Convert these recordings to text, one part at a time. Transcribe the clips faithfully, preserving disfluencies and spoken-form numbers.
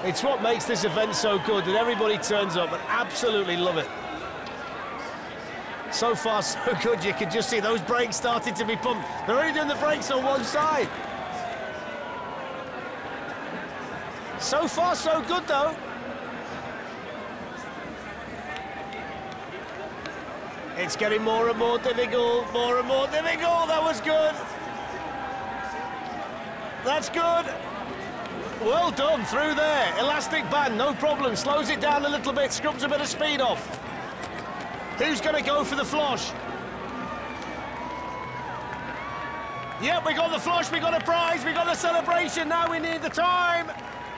It's what makes this event so good, that everybody turns up and absolutely love it. So far, so good. You can just see those brakes starting to be pumped. They're only doing the brakes on one side. So far, so good, though. It's getting more and more difficult, more and more difficult. That was good. That's good. Well done, through there. Elastic band, no problem. Slows it down a little bit, scrubs a bit of speed off. Who's going to go for the flosh? Yep, we got the flosh, we got a prize, we got the celebration. Now we need the time.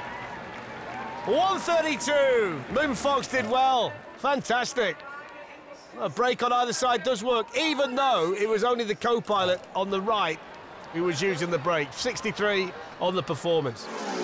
one thirty-two. Moon Fox did well. Fantastic. A brake on either side does work, even though it was only the co-pilot on the right who was using the brake. sixty-three on the performance.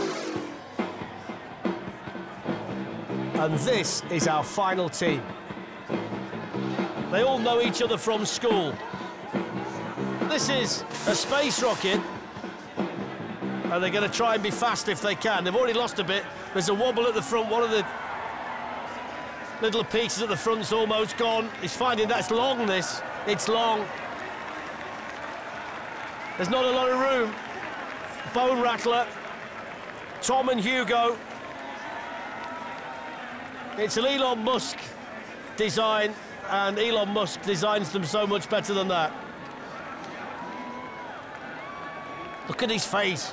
And this is our final team. They all know each other from school. This is a space rocket, and they're going to try and be fast if they can. They've already lost a bit. There's a wobble at the front. One of the little pieces at the front's almost gone. He's finding that's long, this. It's long. There's not a lot of room. Bone Rattler, Tom and Hugo. It's an Elon Musk design, and Elon Musk designs them so much better than that. Look at his face.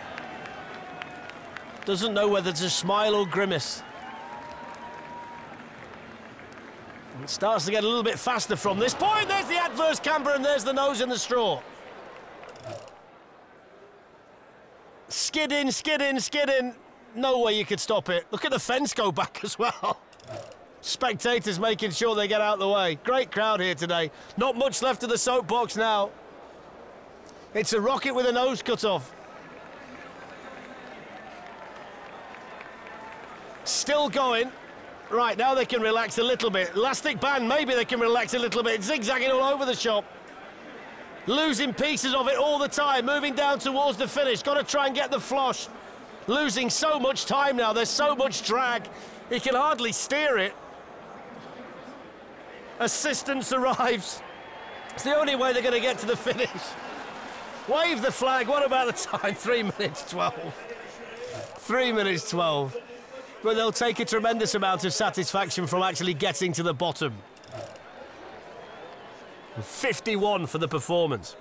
Doesn't know whether to smile or grimace. It starts to get a little bit faster from this point. There's the adverse camber, and there's the nose in the straw. Skid in, skid in, skid in. No way you could stop it. Look at the fence go back as well. Spectators making sure they get out of the way. Great crowd here today. Not much left of the soapbox now. It's a rocket with a nose cut off. Still going. Right, now they can relax a little bit. Elastic band, maybe they can relax a little bit. Zigzagging all over the shop. Losing pieces of it all the time. Moving down towards the finish. Got to try and get the flosh. Losing so much time now. There's so much drag. He can hardly steer it. Assistance arrives. It's the only way they're going to get to the finish. Wave the flag. What about the time? Three minutes twelve. Three minutes twelve. But they'll take a tremendous amount of satisfaction from actually getting to the bottom. fifty-one for the performance.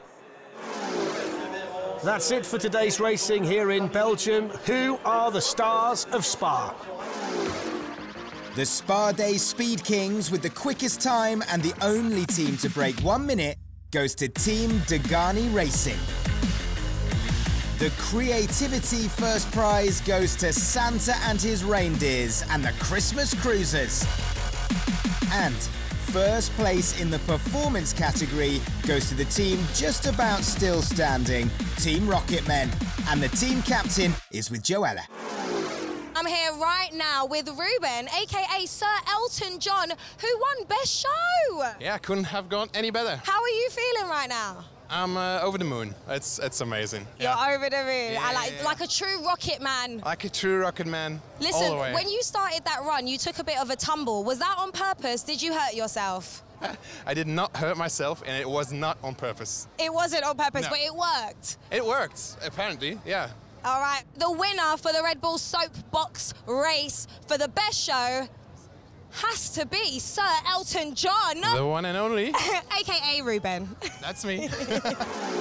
That's it for today's racing here in Belgium. Who are the stars of Spa? The Spa Day Speed Kings with the quickest time and the only team to break one minute goes to Team Degani Racing. The Creativity first prize goes to Santa and his reindeers and the Christmas Cruisers. And first place in the performance category goes to the team just about still standing, Team Rocketmen. And the team captain is with Joella. I'm here right now with Ruben, aka Sir Elton John, who won Best Show. Yeah, couldn't have gone any better. How are you feeling right now? I'm uh, over the moon. It's it's amazing. You're yeah. over the moon. Yeah, I like yeah. like a true rocket man. Like a true rocket man. Listen, all the way. when you started that run, you took a bit of a tumble. Was that on purpose? Did you hurt yourself? I did not hurt myself, and it was not on purpose. It wasn't on purpose, No. but it worked. It worked, apparently, yeah. All right, the winner for the Red Bull Soapbox race for the Best Show has to be Sir Elton John. The one and only. A K A Ruben. That's me.